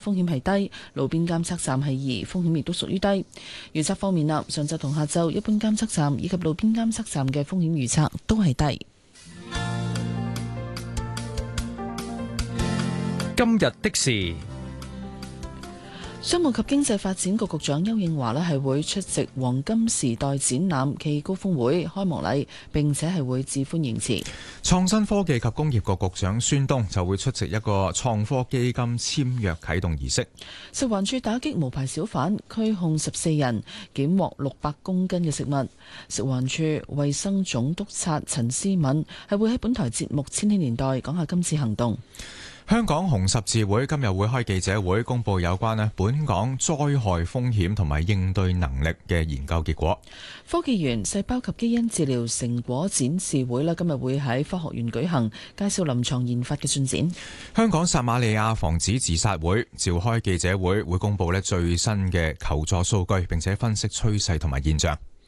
風險係低，路邊監測站係2，風險亦都屬於低。預測方面啦，上晝同下晝一般監測站以及路邊監測站嘅風險預測都係低。 今日的事， 商務及經濟發展局局長邱應華係會出席黃金時代展覽暨高峰會開幕禮，並且係會致歡迎辭。 創新科技及工業局局長孫東就會出席一個創科基金簽約啟動儀式。 食環署打擊無牌小販，拘控14人，檢獲600公斤嘅食物。食環署衛生總督察陳思敏係會喺本台節目《千禧年代》講下今次行動。 香港紅十字會今日會開記者會，公布有關本港災害風險同埋應對能力嘅研究結果。 科技園細胞及基因治療成果展示會今日會喺科學園舉行，介紹臨床研發嘅進展。 香港撒瑪利亞防止自殺會召開記者會，會公布最新嘅求助數據，並且分析趨勢同埋現象。